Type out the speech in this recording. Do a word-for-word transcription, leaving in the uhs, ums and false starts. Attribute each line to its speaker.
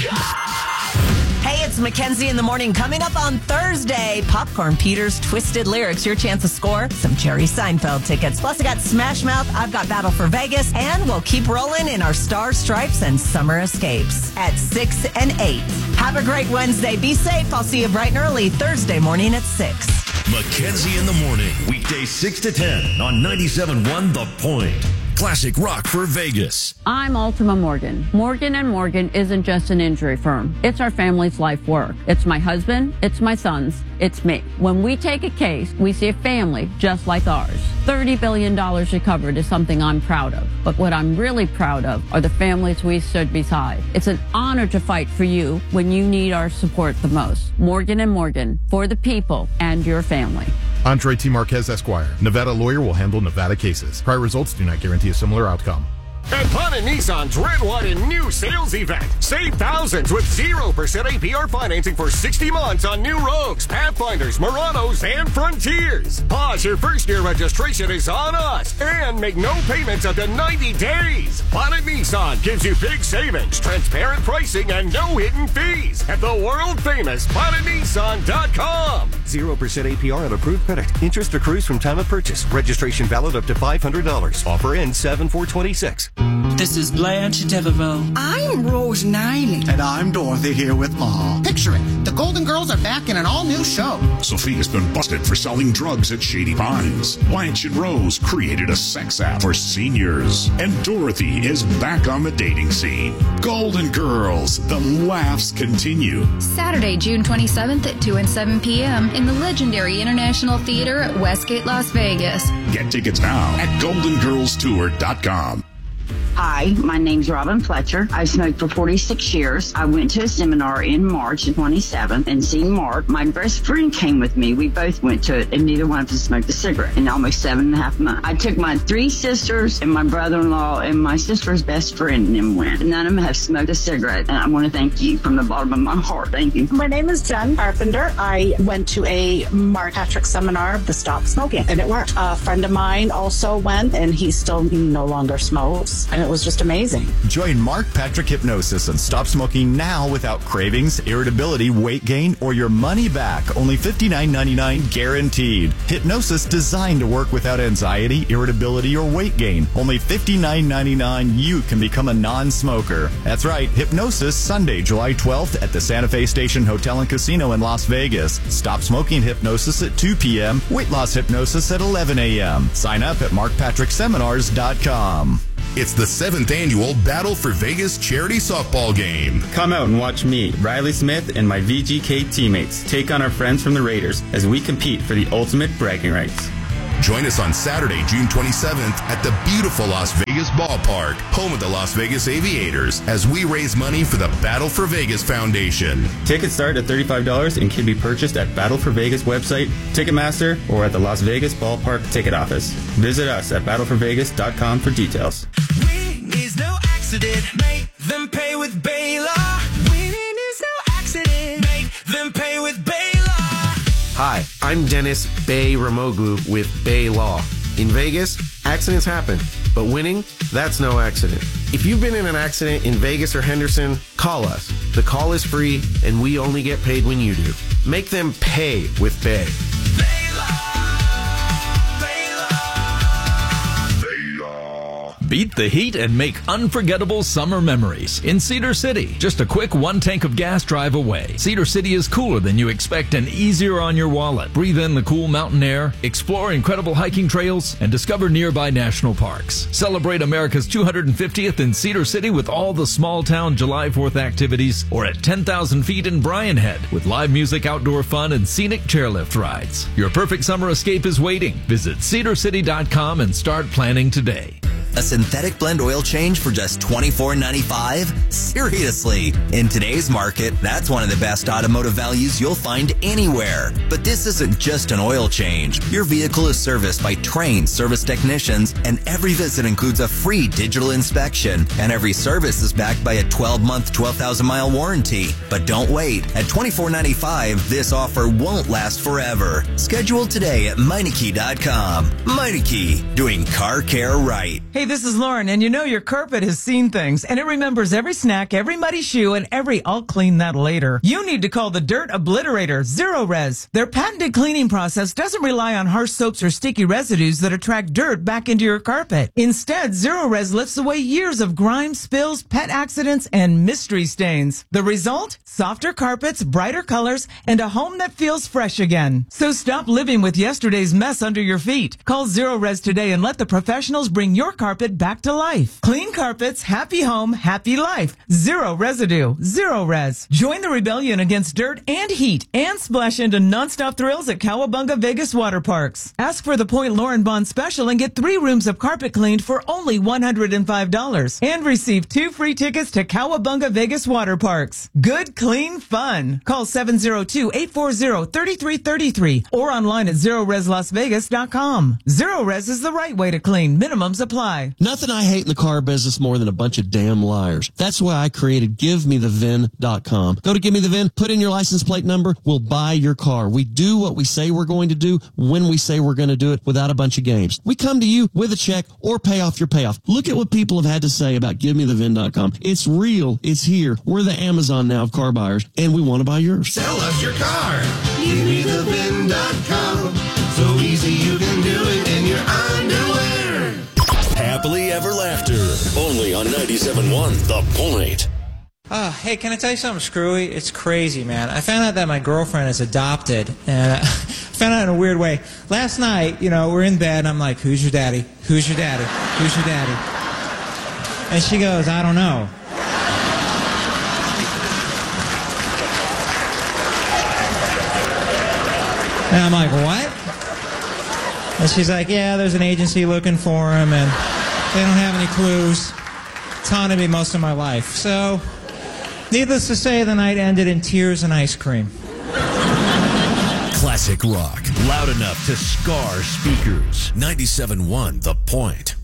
Speaker 1: Hey, it's Mackenzie in the morning. Coming up on Thursday, Popcorn Peter's Twisted Lyrics. Your chance to score some Jerry Seinfeld tickets. Plus, I got Smash Mouth. I've got Battle for Vegas. And we'll keep rolling in our Star Stripes and Summer Escapes at six and eight. Have a great Wednesday. Be safe. I'll see you bright and early Thursday morning at six.
Speaker 2: Mackenzie in the morning. Weekdays six to ten on ninety-seven point one The Point. Classic rock for Vegas.
Speaker 3: I'm Ultima Morgan. Morgan and Morgan isn't just an injury firm. It's our family's life work. It's my husband. It's my sons. It's me. When we take a case, we see a family just like ours. thirty billion dollars recovered is something I'm proud of. But what I'm really proud of are the families we stood beside. It's an honor to fight for you when you need our support the most. Morgan and Morgan, for the people and your family.
Speaker 4: Andre T. Marquez, Esquire. Nevada lawyer will handle Nevada cases. Prior results do not guarantee a similar outcome.
Speaker 5: At Bonnet Nissan's Redwood and new sales event. Save thousands with zero percent A P R financing for sixty months on new Rogues, Pathfinders, Muranos, and Frontiers. Pause your first year registration is on us. And make no payments up to ninety days. Bonnet Nissan gives you big savings, transparent pricing, and no hidden fees at the world famous Bonnet Nissan dot com. zero percent A P R on approved credit. Interest accrues from time of purchase. Registration valid up to five hundred dollars. Offer ends seven four twenty-six.
Speaker 6: This is Blanche Devereaux.
Speaker 7: I'm Rose Niley.
Speaker 8: And I'm Dorothy here with Ma.
Speaker 7: Picture it. The Golden Girls are back in an all-new show.
Speaker 9: Sophia's been busted for selling drugs at Shady Pines. Blanche and Rose created a sex app for seniors. And Dorothy is back on the dating scene. Golden Girls. The laughs continue.
Speaker 10: Saturday, June twenty-seventh at two and seven p.m. in the legendary International Theater at Westgate, Las Vegas.
Speaker 9: Get tickets now at golden girls tour dot com.
Speaker 11: Hi, my name's Robin Fletcher. I've smoked for forty-six years. I went to a seminar in March of twenty-seven and seen Mark. My best friend came with me. We both went to it, and neither one of us smoked a cigarette in almost seven and a half months. I took my three sisters and my brother-in-law and my sister's best friend and them went. None of them have smoked a cigarette, and I want to thank you from the bottom of my heart. Thank you.
Speaker 12: My name is Jen Carpenter. I went to a Mark Patrick seminar, the Stop Smoking, and it worked. A friend of mine also went, and he still no longer smokes, and it was just amazing.
Speaker 13: Join Mark Patrick Hypnosis and stop smoking now without cravings, irritability, weight gain, or your money back. Only fifty-nine ninety-nine guaranteed. Hypnosis designed to work without anxiety, irritability, or weight gain. Only fifty-nine ninety-nine. You can become a non-smoker. That's right. Hypnosis Sunday, July twelfth at the Santa Fe Station Hotel and Casino in Las Vegas. Stop smoking hypnosis at two p.m. Weight loss hypnosis at eleven a.m. Sign up at mark patrick seminars dot com.
Speaker 2: It's the seventh annual Battle for Vegas charity softball game.
Speaker 14: Come out and watch me, Riley Smith, and my V G K teammates take on our friends from the Raiders as we compete for the ultimate bragging rights.
Speaker 2: Join us on Saturday, June twenty-seventh at the beautiful Las Vegas Ballpark, home of the Las Vegas Aviators, as we raise money for the Battle for Vegas Foundation.
Speaker 14: Tickets start at thirty-five dollars and can be purchased at Battle for Vegas website, Ticketmaster, or at the Las Vegas Ballpark ticket office. Visit us at battle for vegas dot com for details.
Speaker 15: Winning is no accident. Make them pay with Baylor. Winning is no accident. Make them pay with Baylor.
Speaker 16: Hi, I'm Dennis Bay Ramoglu with Bay Law. In Vegas, accidents happen, but winning, that's no accident. If you've been in an accident in Vegas or Henderson, call us. The call is free, and we only get paid when you do. Make them pay with Bay.
Speaker 17: Beat the heat and make unforgettable summer memories in Cedar City. Just a quick one tank of gas drive away. Cedar City is cooler than you expect and easier on your wallet. Breathe in the cool mountain air, explore incredible hiking trails, and discover nearby national parks. Celebrate America's two hundred fiftieth in Cedar City with all the small town July fourth activities, or at ten thousand feet in Bryan Head with live music, outdoor fun, and scenic chairlift rides. Your perfect summer escape is waiting. Visit cedar city dot com and start planning today.
Speaker 18: A synthetic blend oil change for just twenty-four ninety-five? Seriously, in today's market, that's one of the best automotive values you'll find anywhere. But this isn't just an oil change. Your vehicle is serviced by trained service technicians, and every visit includes a free digital inspection, and every service is backed by a twelve month, twelve thousand mile warranty. But don't wait. At twenty-four ninety-five, this offer won't last forever. Schedule today at Meineke dot com. Meineke, doing car care right.
Speaker 19: Hey, Hey, this is Lauren, and you know your carpet has seen things, and it remembers every snack, every muddy shoe, and every I'll clean that later. You need to call the Dirt Obliterator, Zero Res. Their patented cleaning process doesn't rely on harsh soaps or sticky residues that attract dirt back into your carpet. Instead, Zero Res lifts away years of grime, spills, pet accidents, and mystery stains. The result? Softer carpets, brighter colors, and a home that feels fresh again. So stop living with yesterday's mess under your feet. Call Zero Res today and let the professionals bring your carpet back to life. Clean carpets, happy home, happy life. Zero residue, Zero Res. Join the rebellion against dirt and heat and splash into nonstop thrills at Cowabunga Vegas Water Parks. Ask for the Point Lauren Bond special and get three rooms of carpet cleaned for only one hundred five dollars and receive two free tickets to Cowabunga Vegas Water Parks. Good, clean fun. Call seven zero two, eight four zero, three three three three or online at zero res las vegas dot com. Zero Res is the right way to clean. Minimums apply.
Speaker 20: Nothing I hate in the car business more than a bunch of damn liars. That's why I created give me the V I N dot com. Go to Give Me The V I N, put in your license plate number, we'll buy your car. We do what we say we're going to do when we say we're going to do it without a bunch of games. We come to you with a check or pay off your payoff. Look at what people have had to say about give me the V I N dot com. It's real. It's here. We're the Amazon now of car buyers, and we want to buy yours.
Speaker 15: Sell us your car. give me the V I N dot com. So easy you can do it in your underwear.
Speaker 21: Happily Ever Laughter. Only on ninety-seven point one The Point.
Speaker 22: Uh, hey, can I tell you something screwy? It's crazy, man. I found out that my girlfriend is adopted, and I found out in a weird way. Last night, you know, we're in bed, and I'm like, who's your daddy? Who's your daddy? Who's your daddy? And she goes, I don't know. And I'm like, what? And she's like, yeah, there's an agency looking for him, and they don't have any clues. It's haunted me most of my life. So, needless to say, the night ended in tears and ice cream.
Speaker 21: Classic rock. Loud enough to scar speakers. ninety-seven point one The Point.